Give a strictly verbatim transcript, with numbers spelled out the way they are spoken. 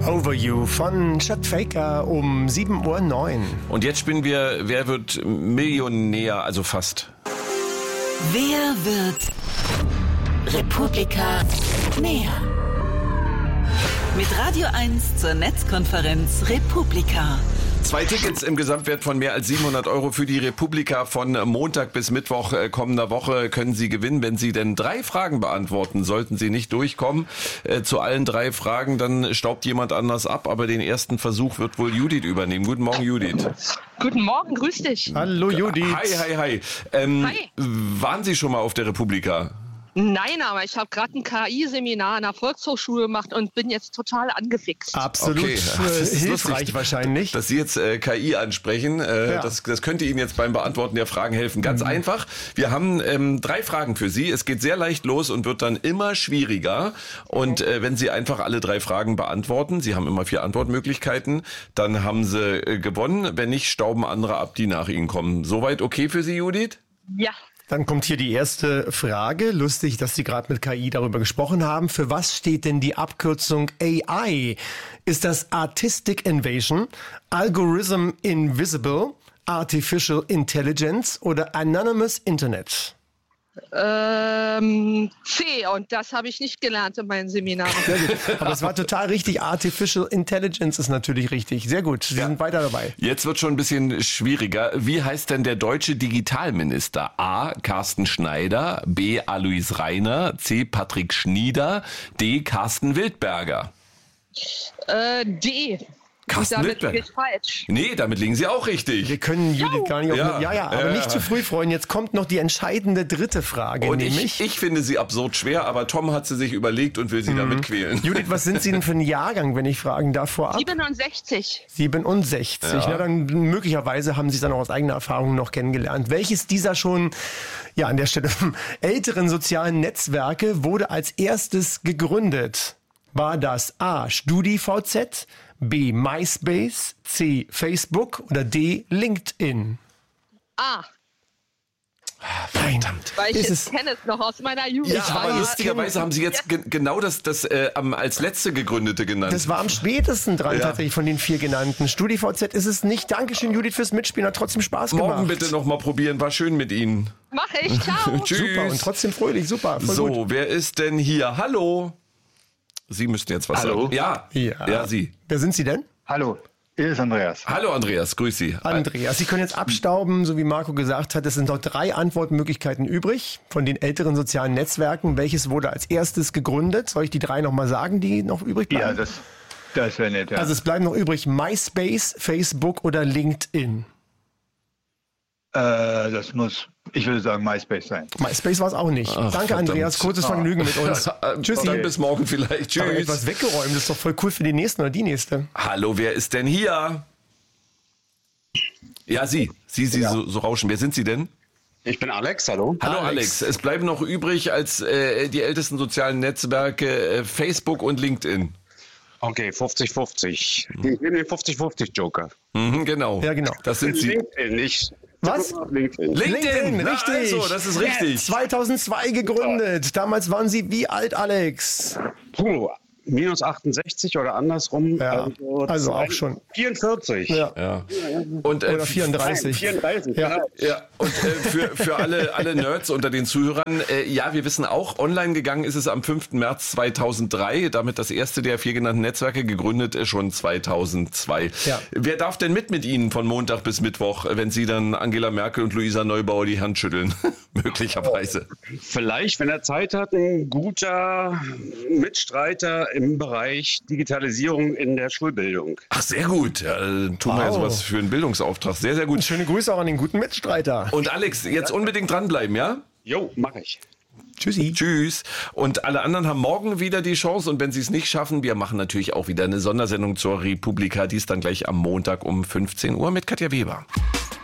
Over You von Chad Faker um sieben Uhr neun. Und jetzt spielen wir, wer wird Millionär, also fast. Wer wird Republika näher? Mit Radio eins zur Netzkonferenz Republika. Zwei Tickets im Gesamtwert von mehr als siebenhundert Euro für die Republika von Montag bis Mittwoch kommender Woche können Sie gewinnen, wenn Sie denn drei Fragen beantworten. Sollten Sie nicht durchkommen äh, zu allen drei Fragen, dann staubt jemand anders ab. Aber den ersten Versuch wird wohl Judith übernehmen. Guten Morgen, Judith. Guten Morgen, grüß dich. Hallo Judith. Hi, hi, hi. Ähm, Hi. Waren Sie schon mal auf der Republika? Nein, aber ich habe gerade ein K I-Seminar an der Volkshochschule gemacht und bin jetzt total angefixt. Absolut Okay. äh, Das ist hilfreich lustig, wahrscheinlich. Dass Sie jetzt äh, K I ansprechen, äh, Ja. das, das könnte Ihnen jetzt beim Beantworten der Fragen helfen. Ganz Mhm. einfach, wir haben ähm, drei Fragen für Sie. Es geht sehr leicht los und wird dann immer schwieriger. Und äh, wenn Sie einfach alle drei Fragen beantworten, Sie haben immer vier Antwortmöglichkeiten, dann haben Sie äh, gewonnen. Wenn nicht, stauben andere ab, die nach Ihnen kommen. Soweit okay für Sie, Judith? Ja, Dann kommt hier die erste Frage. Lustig, dass Sie gerade mit K I darüber gesprochen haben. Für was steht denn die Abkürzung A I? Ist das Artistic Invasion, Algorithm Invisible, Artificial Intelligence oder Anonymous Internet? ähm, C, und das habe ich nicht gelernt in meinem Seminar. Sehr gut. Aber es war total richtig. Artificial Intelligence ist natürlich richtig. Sehr gut. Sie sind weiter dabei. Jetzt wird schon ein bisschen schwieriger. Wie heißt denn der deutsche Digitalminister? A. Carsten Schneider, B. Alois Rainer, C. Patrick Schnieder, D. Carsten Wildberger. äh, D. Carsten und damit Wildberger. liege ich falsch. Nee, damit liegen Sie auch richtig. Wir können Judith gar nicht auf... Ja. Ja, ja, aber Ja. nicht zu früh freuen. Jetzt kommt noch die entscheidende dritte Frage, Und nämlich... ich, ich finde sie absurd schwer, aber Tom hat sie sich überlegt und will sie damit quälen. Judith, was sind Sie denn für ein Jahrgang, wenn ich fragen darf vorab? siebenundsechzig. siebenundsechzig. Ja. Na, dann möglicherweise haben Sie es dann auch aus eigener Erfahrung noch kennengelernt. Welches dieser schon, ja, an der Stelle älteren sozialen Netzwerke wurde als erstes gegründet? War das A. StudiVZ, B. MySpace, C. Facebook oder D. LinkedIn? Ah, Verdammt. weil ich Ist jetzt es kenne es noch aus meiner Jugend. Ja, aber weiß, lustigerweise haben sie jetzt ge genau das, das äh, am, als letzte gegründete genannt. Das war am spätesten dran Ja. tatsächlich von den vier genannten. StudiVZ ist es nicht. Dankeschön, Judith, fürs Mitspielen. Hat trotzdem Spaß gemacht. Morgen bitte noch mal probieren, war schön mit Ihnen. Mache ich, ciao. Tschüss. Super und trotzdem fröhlich. Super. Voll So, gut. wer ist denn hier? Hallo? Sie müssten jetzt was Hallo? sagen. Ja. Ja. ja, Sie. Wer sind Sie denn? Hallo, hier ist Andreas. Hallo Andreas, grüß Sie. Andreas, Sie können jetzt abstauben, so wie Marco gesagt hat. Es sind noch drei Antwortmöglichkeiten übrig von den älteren sozialen Netzwerken. Welches wurde als erstes gegründet? Soll ich die drei nochmal sagen, die noch übrig bleiben? Ja, das, das wäre nett. Ja. Also es bleiben noch übrig MySpace, Facebook oder LinkedIn. äh, das muss, ich würde sagen, MySpace sein. MySpace war es auch nicht. Ach, Danke, verdammt. Andreas. Kurzes Vergnügen mit uns. Tschüssi. Dann bis morgen vielleicht. Aber Tschüss. etwas weggeräumt, das ist doch voll cool für die nächsten oder die nächste. Hallo, wer ist denn hier? Ja, Sie. Sie, Sie so, so rauschen. Wer sind Sie denn? Ich bin Alex, hallo. Hallo Alex. Alex. Es bleiben noch übrig als äh, die ältesten sozialen Netzwerke äh, Facebook und LinkedIn. Okay, fünfzig fünfzig. Ich bin den fünfzig fünfzig Joker. Mhm, genau. Ja, genau. Das sind Sie. LinkedIn, ich. Was? LinkedIn. LinkedIn, Na, richtig. Also, das ist richtig. zweitausendzwei gegründet. Damals waren Sie wie alt, Alex? Puh, minus achtundsechzig oder andersrum. Ja, also auch schon. vierundvierzig. Ja. Ja. Und, äh, Oder vierunddreißig. vierunddreißig, Ja. genau. Ja, und äh, für, für alle, alle Nerds unter den Zuhörern, äh, ja, wir wissen auch, online gegangen ist es am fünften März zweitausenddrei, damit das erste der vier genannten Netzwerke, gegründet ist schon zweitausendzwei. Ja. Wer darf denn mit mit Ihnen von Montag bis Mittwoch, wenn Sie dann Angela Merkel und Luisa Neubauer die Hand schütteln? Möglicherweise. Vielleicht, wenn er Zeit hat, ein guter Mitstreiter im Bereich Digitalisierung in der Schulbildung. Ach, sehr gut. Ja, äh, tun wir ja Wow. sowas für einen Bildungsauftrag. Sehr, sehr gut. Schöne Grüße auch an den guten Mitstreiter. Und Alex, jetzt unbedingt dranbleiben, ja? Jo, mache ich. Tschüssi. Tschüss. Und alle anderen haben morgen wieder die Chance. Und wenn sie es nicht schaffen, wir machen natürlich auch wieder eine Sondersendung zur Republika. Die ist dann gleich am Montag um fünfzehn Uhr mit Katja Weber.